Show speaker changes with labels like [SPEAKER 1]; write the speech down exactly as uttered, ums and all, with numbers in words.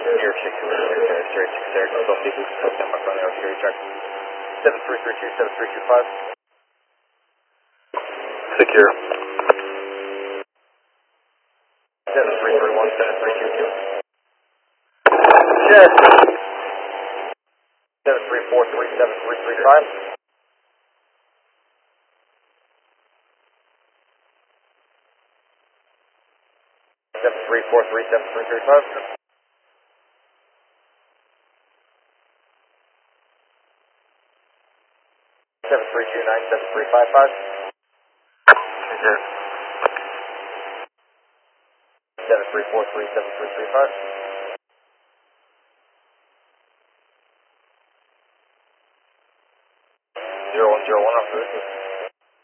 [SPEAKER 1] New York six straight six there, still speaking, still stand by front of the security check. seven three three two, seven three two five.
[SPEAKER 2] Secure.
[SPEAKER 1] seven three three one, seven three two two.
[SPEAKER 2] Check.
[SPEAKER 1] seven three four three, seven three three five. seven three four three, seven three three five. seven three two nine, seven three five five.
[SPEAKER 2] Secure.
[SPEAKER 1] seven three four three, seven three three five. zero one zero one, officer.